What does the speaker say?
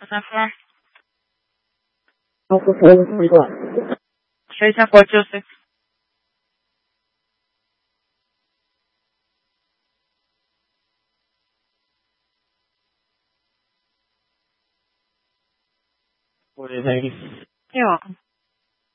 Zafra. Alpha 434. 646. What is it? You're welcome.